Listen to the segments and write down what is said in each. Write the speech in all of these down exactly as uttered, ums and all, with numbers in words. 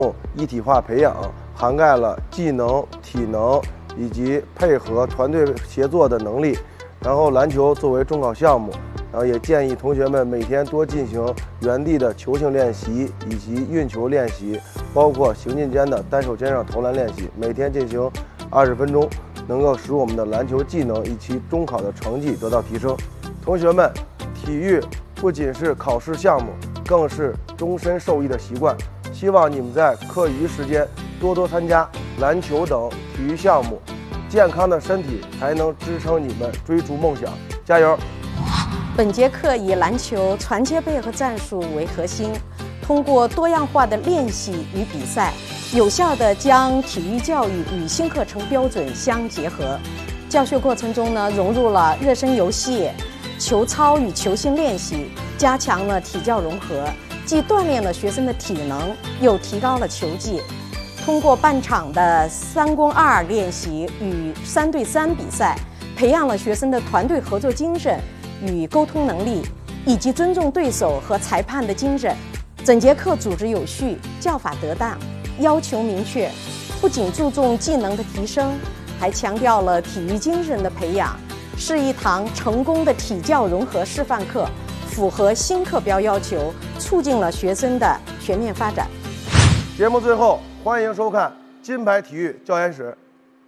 一体化培养，涵盖了技能、体能以及配合团队协作的能力。然后篮球作为中考项目，然后也建议同学们每天多进行原地的球性练习以及运球练习，包括行进间的单手肩上投篮练习，每天进行二十分钟，能够使我们的篮球技能以及中考的成绩得到提升。同学们，体育不仅是考试项目，更是终身受益的习惯。希望你们在课余时间多多参加篮球等体育项目，健康的身体才能支撑你们追逐梦想，加油！ 本节课以篮球传接背和战术为核心，通过多样化的练习与比赛，有效地将体育教育与新课程标准相结合。教学过程中呢，融入了热身游戏、球操与球性练习，加强了体教融合，既锻炼了学生的体能，又提高了球技。通过半场的三攻二练习与三对三比赛，培养了学生的团队合作精神与沟通能力，以及尊重对手和裁判的精神。整节课组织有序，教法得当，要求明确，不仅注重技能的提升，还强调了体育精神的培养，是一堂成功的体教融合示范课，符合新课标要求，促进了学生的全面发展。 节目最后，欢迎收看金牌体育教研室。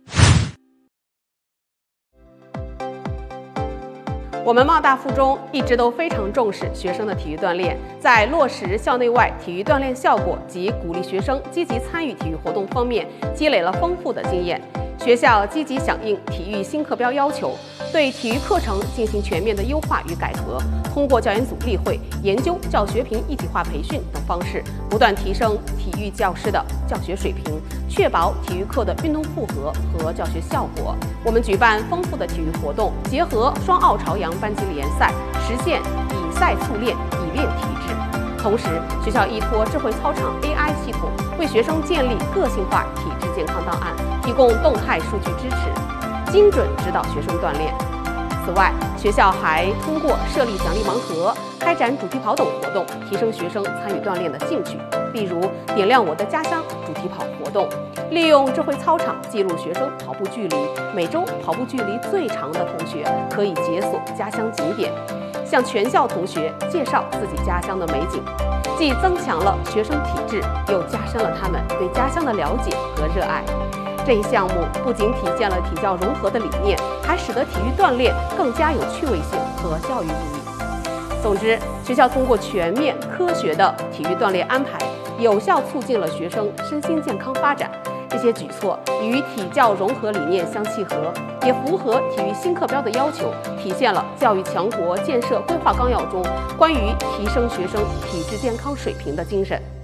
我们贸大附中一直都非常重视学生的体育锻炼，在落实校内外体育锻炼效果及鼓励学生积极参与体育活动方面，积累了丰富的经验。学校积极响应体育新课标要求，对体育课程进行全面的优化与改革，通过教研组例会、研究教学评一体化培训等方式，不断提升体育教师的教学水平，确保体育课的运动负荷和教学效果。我们举办丰富的体育活动，结合双奥朝阳班级联赛，实现以赛促练、以练体质。同时，学校依托智慧操场 A I 系统，为学生建立个性化体质健康档案，提供动态数据支持，精准指导学生锻炼。此外，学校还通过设立奖励盲盒、开展主题跑等活动，提升学生参与锻炼的兴趣。例如，点亮我的家乡主题跑活动，利用智慧操场记录学生跑步距离，每周跑步距离最长的同学可以解锁家乡景点，向全校同学介绍自己家乡的美景，既增强了学生体质，又加深了他们对家乡的了解和热爱。这一项目不仅体现了体教融合的理念，还使得体育锻炼更加有趣味性和教育意义。总之，学校通过全面科学的体育锻炼安排，有效促进了学生身心健康发展。这些举措与体教融合理念相契合，也符合体育新课标的要求，体现了教育强国建设规划纲要中关于提升学生体质健康水平的精神。